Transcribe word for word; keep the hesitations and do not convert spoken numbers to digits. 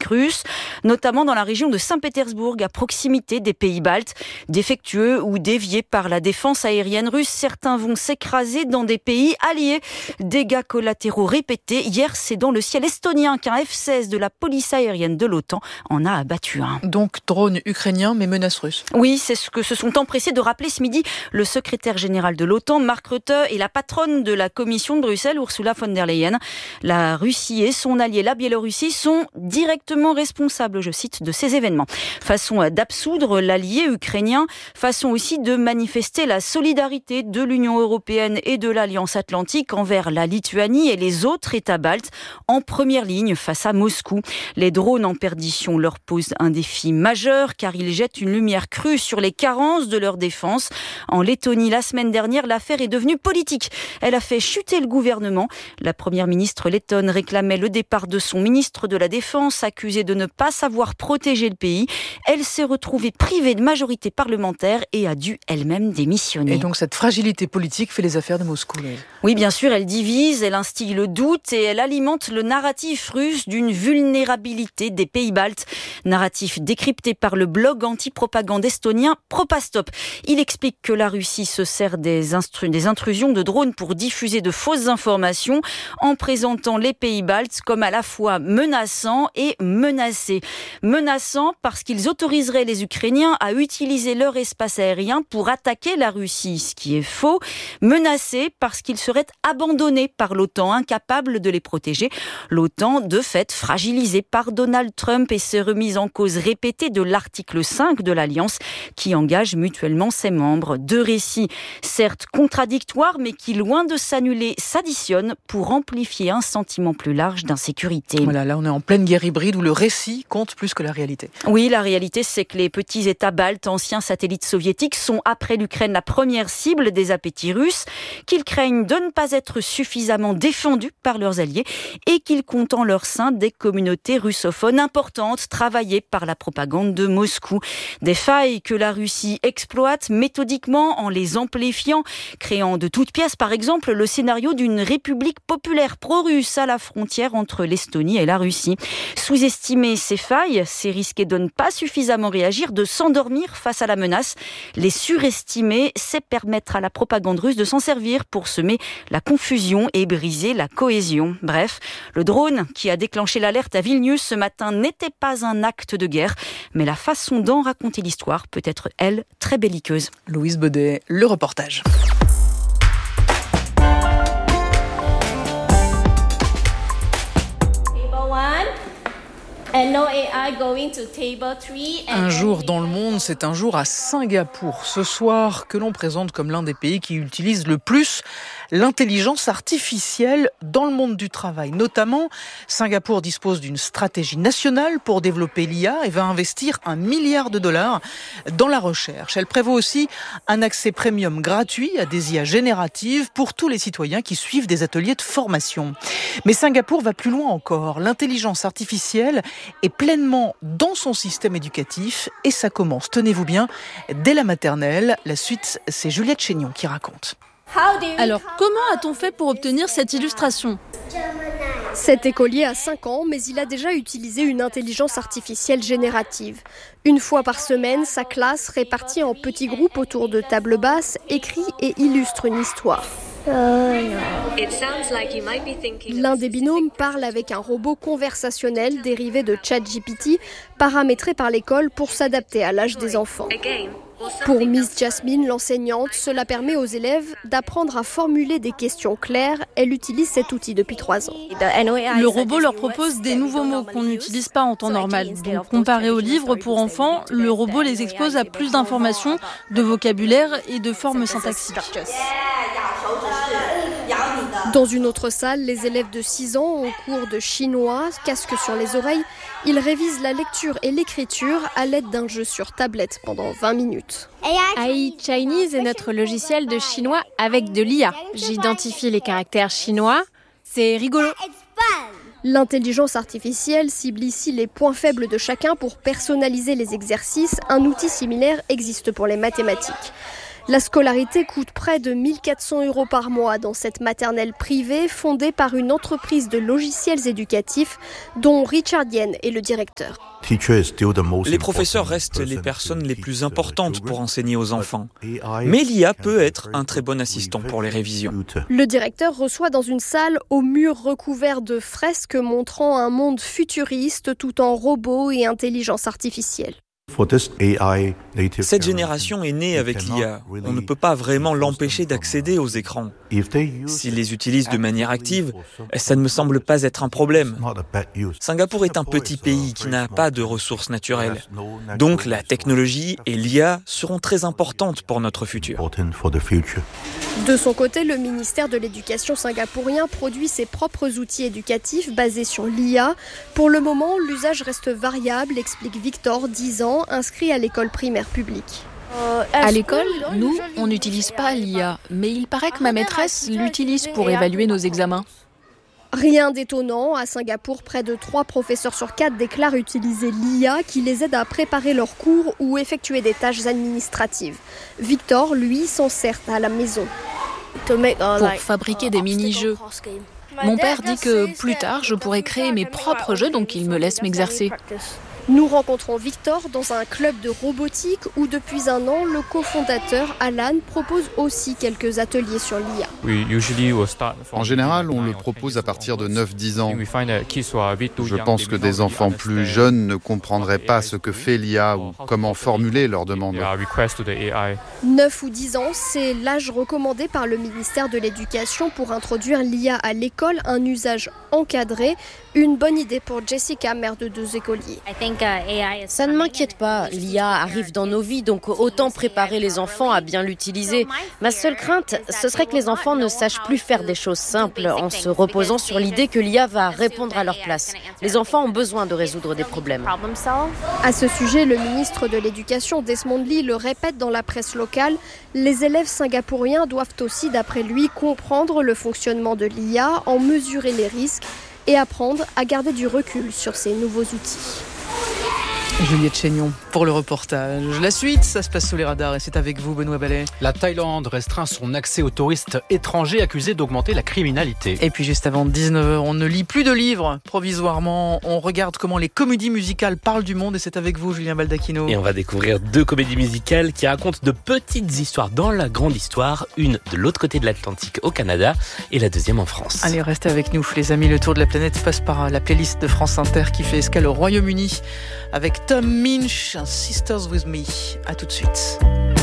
stratégiques russes, notamment dans la région de Saint-Pétersbourg, à proximité des pays baltes. Défectueux ou déviés par la défense aérienne russe, certains vont s'écraser dans des pays alliés. Dégâts collatéraux répétés. Hier, c'est dans le ciel estonien qu'un F seize de la police aérienne de l'OTAN en a abattu un. Donc drone ukrainien, mais menace russe. Oui, c'est ce que se sont empressés de rappeler ce midi le secrétaire général de l'OTAN, Mark Rutte, et la patronne de la Commission de Bruxelles, Ursula von der Leyen. La Russie et son allié, la Biélorussie, sont directement responsables, je cite, de ces événements. Façon d'absoudre l'allié ukrainien, façon aussi de manifester la solidarité de l'Union européenne et de l'Alliance atlantique envers la Lituanie et les autres États baltes en première ligne face à Moscou. Les drones en perdition leur posent un défi majeur car ils jettent une lumière crue sur les carences de leur défense. En Lettonie, la semaine dernière, l'affaire est devenue politique. Elle a fait chuter le gouvernement. La première ministre lettonne réclamait le départ de son ministre de la Défense, accusé de ne pas savoir protéger le pays. Elle s'est retrouvée privée de majorité parlementaire et a dû elle-même démissionner. Et donc cette fragilité politique fait les affaires de Moscou. Là. Oui, bien sûr, elle divise, elle instille le doute et elle alimente le narratif russe d'une vulnérabilité des pays baltes. Narratif décrypté par le blog anti-propagande estonien Propastop. Il explique que la Russie se sert des, instru- des intrusions de drones pour diffuser de fausses informations en présentant les pays baltes comme à la fois menaçants et menacés. Menaçants parce qu'ils autoriseraient les Ukrainiens à utiliser leur espace aérien pour attaquer la Russie, ce qui est faux. Menacés parce qu'ils seraient abandonnés par l'OTAN, incapables de les protéger. L'OTAN, de fait, fragilisée par Donald Trump et ses remises en cause répétées de l'article cinq de l'Alliance qui engage mutuellement ses membres. Deux récits, certes contradictoires, mais qui, loin de s'annuler, s'additionnent pour amplifier un sentiment plus large d'insécurité. Voilà, là on est en pleine guerre hybride où le récit compte plus que la réalité. Oui, la réalité, c'est que les petits États baltes, anciens satellites soviétiques, sont après l'Ukraine la première cible des appétits russes, qu'ils craignent de ne pas être suffisamment défendus par leurs alliés et qu'ils comptent en leur sein des communautés russophones importantes travaillées par la propagande de Moscou. Des failles que la Russie exploite méthodiquement en les amplifiant, créant de toutes pièces, par exemple, le scénario d'une république populaire pro-russe à la frontière entre l'Estonie et la Russie. Sous-estimer ces failles, c'est risquer de ne pas suffisamment réagir, de s'endormir face à la menace. Les surestimer, c'est permettre à la propagande russe de s'en servir pour semer la confusion et briser la cohésion. Bref, le drone qui a déclenché l'alerte à Vilnius ce matin n'était pas un acte de guerre, mais la façon d'en raconter l'histoire peut être, elle, très belliqueuse. Louise Baudet, le reportage. Un jour dans le monde, c'est un jour à Singapour. Ce soir, que l'on présente comme l'un des pays qui utilise le plus l'intelligence artificielle dans le monde du travail. Notamment, Singapour dispose d'une stratégie nationale pour développer l'I A et va investir un milliard de dollars dans la recherche. Elle prévoit aussi un accès premium gratuit à des I A génératives pour tous les citoyens qui suivent des ateliers de formation. Mais Singapour va plus loin encore. L'intelligence artificielle est pleinement dans son système éducatif et ça commence, tenez-vous bien, dès la maternelle. La suite, c'est Juliette Chénion qui raconte. Alors, comment a-t-on fait pour obtenir cette illustration ? Cet écolier a cinq ans, mais il a déjà utilisé une intelligence artificielle générative. Une fois par semaine, sa classe, répartie en petits groupes autour de tables basses, écrit et illustre une histoire. L'un des binômes parle avec un robot conversationnel dérivé de ChatGPT, paramétré par l'école pour s'adapter à l'âge des enfants. Pour Miss Jasmine, l'enseignante, cela permet aux élèves d'apprendre à formuler des questions claires. Elle utilise cet outil depuis trois ans. Le robot leur propose des nouveaux mots qu'on n'utilise pas en temps normal. Donc, comparé aux livres pour enfants, le robot les expose à plus d'informations, de vocabulaire et de formes syntaxiques. Dans une autre salle, les élèves de six ans, au cours de chinois, casque sur les oreilles, ils révisent la lecture et l'écriture à l'aide d'un jeu sur tablette pendant vingt minutes. A I Chinese est notre logiciel de chinois avec de l'I A. J'identifie les caractères chinois. C'est rigolo. L'intelligence artificielle cible ici les points faibles de chacun pour personnaliser les exercices. Un outil similaire existe pour les mathématiques. La scolarité coûte près de mille quatre cents euros par mois dans cette maternelle privée fondée par une entreprise de logiciels éducatifs dont Richard Yen est le directeur. Les professeurs restent les personnes les plus importantes pour enseigner aux enfants. Mais l'I A peut être un très bon assistant pour les révisions. Le directeur reçoit dans une salle aux murs recouverts de fresques montrant un monde futuriste tout en robots et intelligence artificielle. Cette génération est née avec l'I A. On ne peut pas vraiment l'empêcher d'accéder aux écrans. S'ils les utilisent de manière active, ça ne me semble pas être un problème. Singapour est un petit pays qui n'a pas de ressources naturelles. Donc la technologie et l'I A seront très importantes pour notre futur. De son côté, le ministère de l'Éducation singapourien produit ses propres outils éducatifs basés sur l'I A. Pour le moment, l'usage reste variable, explique Victor, dix ans, inscrit à l'école primaire publique. À l'école, nous, on n'utilise pas l'I A, mais il paraît que ma maîtresse l'utilise pour évaluer nos examens. Rien d'étonnant, à Singapour, près de trois professeurs sur quatre déclarent utiliser l'I A qui les aide à préparer leurs cours ou effectuer des tâches administratives. Victor, lui, s'en sert à la maison. Pour fabriquer des mini-jeux. Mon père dit que plus tard, je pourrai créer mes propres jeux, donc il me laisse m'exercer. Nous rencontrons Victor dans un club de robotique où depuis un an, le cofondateur Alan propose aussi quelques ateliers sur l'I A. En général, on le propose à partir de neuf dix ans. Je pense que des enfants plus jeunes ne comprendraient pas ce que fait l'I A ou comment formuler leurs demandes. neuf ou dix ans, c'est l'âge recommandé par le ministère de l'Éducation pour introduire l'I A à l'école, un usage encadré. Une bonne idée pour Jessica, mère de deux écoliers. Ça ne m'inquiète pas, l'I A arrive dans nos vies, donc autant préparer les enfants à bien l'utiliser. Ma seule crainte, ce serait que les enfants ne sachent plus faire des choses simples en se reposant sur l'idée que l'I A va répondre à leur place. Les enfants ont besoin de résoudre des problèmes. À ce sujet, le ministre de l'Éducation, Desmond Lee, le répète dans la presse locale, les élèves singapouriens doivent aussi, d'après lui, comprendre le fonctionnement de l'I A, en mesurer les risques et apprendre à garder du recul sur ces nouveaux outils. Juliette Chénion pour le reportage. La suite, ça se passe sous les radars et c'est avec vous, Benoît Ballet. La Thaïlande restreint son accès aux touristes étrangers accusés d'augmenter la criminalité. Et puis juste avant dix-neuf heures, on ne lit plus de livres provisoirement. On regarde comment les comédies musicales parlent du monde et c'est avec vous, Julien Baldacchino. Et on va découvrir deux comédies musicales qui racontent de petites histoires dans la grande histoire. Une de l'autre côté de l'Atlantique au Canada et la deuxième en France. Allez, restez avec nous, les amis. Le tour de la planète passe par la playlist de France Inter qui fait escale au Royaume-Uni avec Tom Minch, Sisters With Me. À tout de suite.